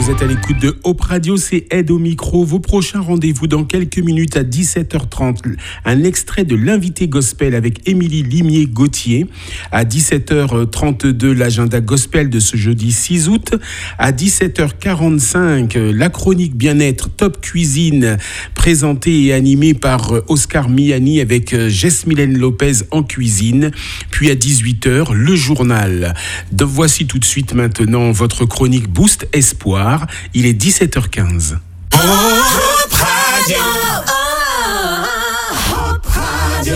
Vous êtes à l'écoute de Hope Radio, c'est Ed au micro. Vos prochains rendez-vous dans quelques minutes à 17h30. Un extrait de l'invité gospel avec Émilie Limier-Gauthier. À 17h32, l'agenda gospel de ce jeudi 6 août. À 17h45, la chronique bien-être Top Cuisine présentée et animée par Oscar Miani avec Jess-Mylène Lopez en cuisine. Puis à 18h, le journal. Voici tout de suite maintenant votre chronique Boost Espoir. Il est 17h15. Hope Radio. Hope Radio.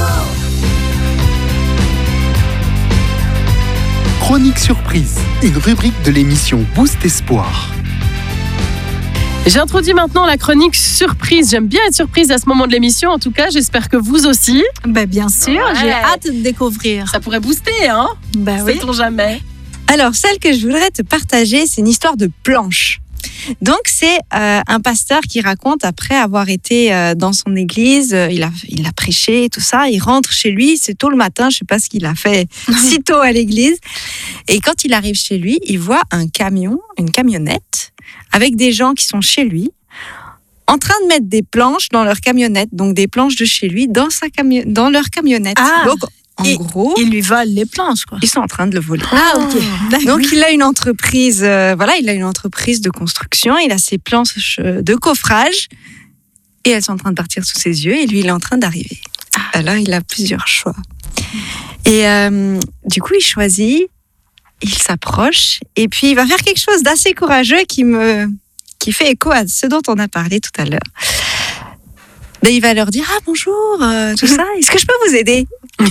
Chronique surprise, une rubrique de l'émission Boost Espoir. J'introduis maintenant la chronique surprise. J'aime bien être surprise à ce moment de l'émission. En tout cas, j'espère que vous aussi. Bien sûr, Ouais. j'ai hâte de découvrir. Ça pourrait booster, hein? Oui. Sait-on jamais? Alors, celle que je voudrais te partager, c'est une histoire de planche. Donc, c'est un pasteur qui raconte, après avoir été dans son église, il a prêché et tout ça, il rentre chez lui, c'est tôt le matin, je ne sais pas ce qu'il a fait si tôt à l'église. Et quand il arrive chez lui, il voit un camion, une camionnette, avec des gens qui sont chez lui, en train de mettre des planches dans leur camionnette, donc des planches de chez lui, dans leur camionnette. Ah. Donc, en gros, Ils lui volent les planches, quoi. ils sont en train de le voler. Ah, ok. Donc, il a une entreprise, il a une entreprise de construction, il a ses planches de coffrage, et elles sont en train de partir sous ses yeux, et lui, il est en train d'arriver. Alors, il a plusieurs choix. Et du coup, il choisit, il s'approche, et puis il va faire quelque chose d'assez courageux qui fait écho à ce dont on a parlé tout à l'heure. Il va leur dire « bonjour, tout ça, est-ce que je peux vous aider ?»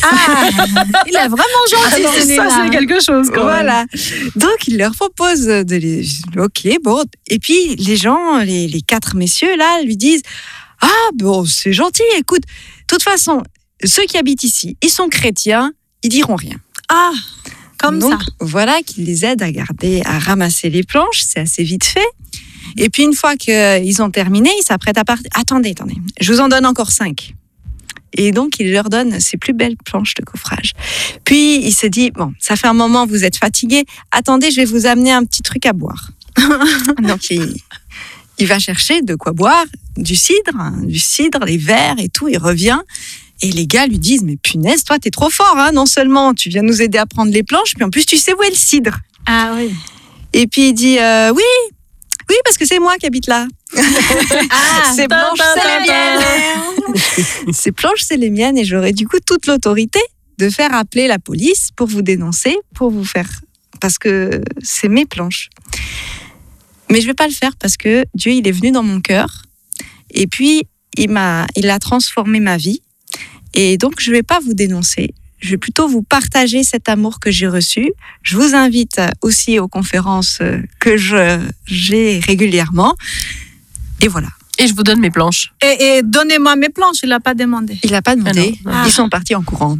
Il est vraiment gentil, Alors, celui-là. ça, c'est quelque chose, quand même. Voilà. Donc, il leur propose de les... Ok, bon. Et puis, les gens, les quatre messieurs, là, lui disent « Ah, bon, c'est gentil, écoute, de toute façon, ceux qui habitent ici, ils sont chrétiens, ils diront rien. » Ah, comme Donc, ça. voilà qu'il les aide à ramasser les planches, c'est assez vite fait. Et puis, une fois qu'ils ont terminé, ils s'apprêtent à partir. Attendez, je vous en donne encore 5. Et donc, il leur donne ses plus belles planches de coffrage. Puis, il se dit, bon, ça fait un moment, vous êtes fatigués. Attendez, je vais vous amener un petit truc à boire. Donc, il va chercher de quoi boire, du cidre, les verres et tout. Il revient. Et les gars lui disent, mais punaise, toi, t'es trop fort, hein. Non seulement tu viens nous aider à prendre les planches, puis en plus, tu sais où est le cidre. Ah oui. Et puis, il dit, oui, parce que c'est moi qui habite là. Ces planches, c'est les miennes. Ces planches, c'est les miennes et j'aurais du coup toute l'autorité de faire appeler la police pour vous dénoncer, parce que c'est mes planches. Mais je vais pas le faire parce que Dieu, il est venu dans mon cœur et puis il a transformé ma vie et donc je vais pas vous dénoncer. Je vais plutôt vous partager cet amour que j'ai reçu. Je vous invite aussi aux conférences que j'ai régulièrement. Et voilà. Et je vous donne mes planches. Et donnez-moi mes planches, il n'a pas demandé. Il n'a pas demandé. Ah non. Ils sont partis en courant.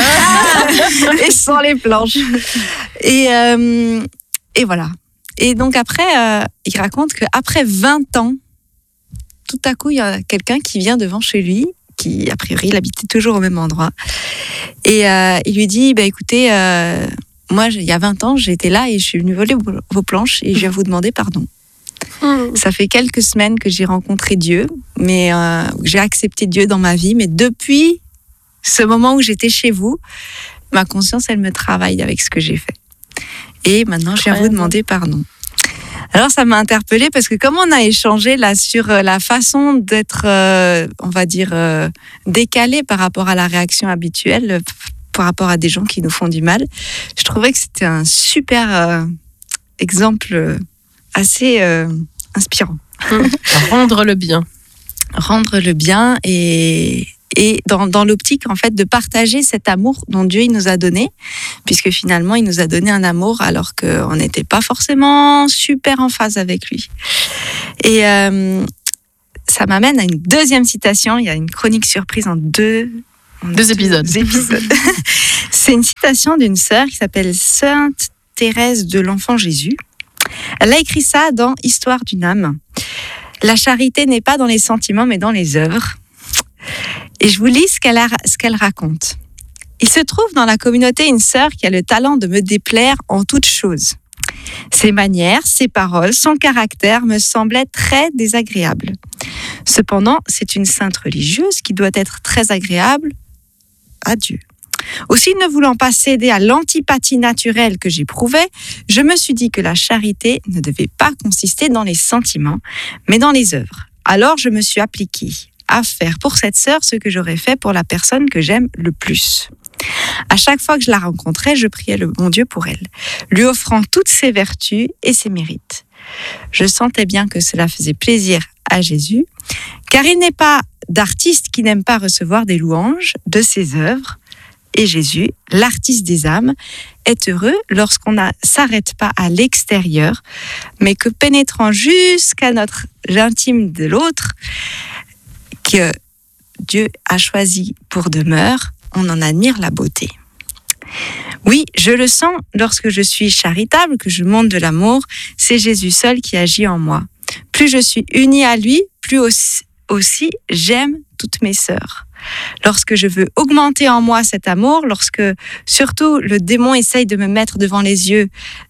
Et sans les planches. Et voilà. Et donc après, il raconte qu'après 20 ans, tout à coup, il y a quelqu'un qui vient devant chez lui, qui, a priori, il habitait toujours au même endroit. Et il lui dit, écoutez, moi, il y a 20 ans, j'étais là et je suis venue voler vos planches et je viens vous demander pardon. Ça fait quelques semaines que j'ai rencontré Dieu, mais j'ai accepté Dieu dans ma vie. Mais depuis ce moment où j'étais chez vous, ma conscience, elle me travaille avec ce que j'ai fait. Et maintenant, je viens vous demander pardon. Alors, ça m'a interpellée parce que comme on a échangé là sur la façon d'être, on va dire, décalé par rapport à la réaction habituelle, par rapport à des gens qui nous font du mal, je trouvais que c'était un super exemple assez inspirant. Rendre le bien. Rendre le bien et dans l'optique en fait de partager cet amour dont Dieu il nous a donné, puisque finalement il nous a donné un amour alors qu'on n'était pas forcément super en phase avec lui. Et ça m'amène à une deuxième citation. Il y a une chronique surprise en deux épisodes. C'est une citation d'une sœur qui s'appelle Sainte Thérèse de l'Enfant Jésus. Elle a écrit ça dans Histoire d'une âme. La charité n'est pas dans les sentiments, mais dans les œuvres. Et je vous lis ce qu'elle raconte. Il se trouve dans la communauté une sœur qui a le talent de me déplaire en toutes choses. Ses manières, ses paroles, son caractère me semblaient très désagréables. Cependant, c'est une sainte religieuse qui doit être très agréable à Dieu. Aussi, ne voulant pas céder à l'antipathie naturelle que j'éprouvais, je me suis dit que la charité ne devait pas consister dans les sentiments, mais dans les œuvres. Alors, je me suis appliquée à faire pour cette sœur ce que j'aurais fait pour la personne que j'aime le plus. À chaque fois que je la rencontrais, je priais le bon Dieu pour elle, lui offrant toutes ses vertus et ses mérites. Je sentais bien que cela faisait plaisir à Jésus, car il n'est pas d'artiste qui n'aime pas recevoir des louanges de ses œuvres. Et Jésus, l'artiste des âmes, est heureux lorsqu'on ne s'arrête pas à l'extérieur, mais que pénétrant jusqu'à l'intime de l'autre, que Dieu a choisi pour demeure, on en admire la beauté. Oui, je le sens lorsque je suis charitable, que je montre de l'amour, c'est Jésus seul qui agit en moi. Plus je suis unie à lui, plus aussi j'aime toutes mes sœurs. Lorsque je veux augmenter en moi cet amour, lorsque surtout le démon essaye de me mettre devant les yeux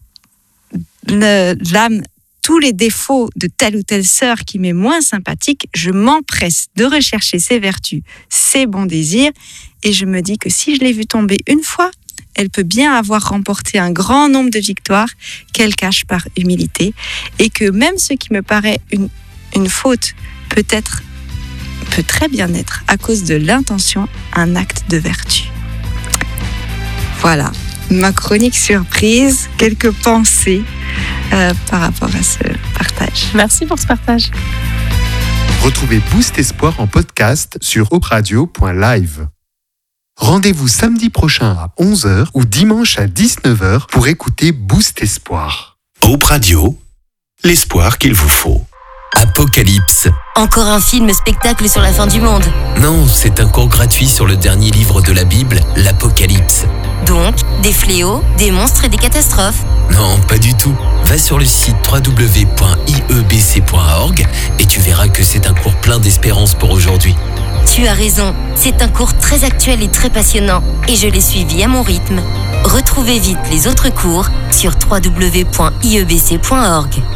l'âme, tous les défauts de telle ou telle sœur qui m'est moins sympathique, je m'empresse de rechercher ses vertus, ses bons désirs, et je me dis que si je l'ai vue tomber une fois, elle peut bien avoir remporté un grand nombre de victoires qu'elle cache par humilité, et que même ce qui me paraît une faute peut très bien être, à cause de l'intention, un acte de vertu. Voilà, ma chronique surprise, quelques pensées par rapport à ce partage. Merci pour ce partage. Retrouvez Boost Espoir en podcast sur hopradio.live. Rendez-vous samedi prochain à 11h ou dimanche à 19h pour écouter Boost Espoir. Hope Radio, l'espoir qu'il vous faut. Apocalypse. Encore un film-spectacle sur la fin du monde. Non, c'est un cours gratuit sur le dernier livre de la Bible, l'Apocalypse. Donc, des fléaux, des monstres et des catastrophes. Non, pas du tout. Va sur le site www.iebc.org et tu verras que c'est un cours plein d'espérance pour aujourd'hui. Tu as raison, c'est un cours très actuel et très passionnant et je l'ai suivi à mon rythme. Retrouvez vite les autres cours sur www.iebc.org.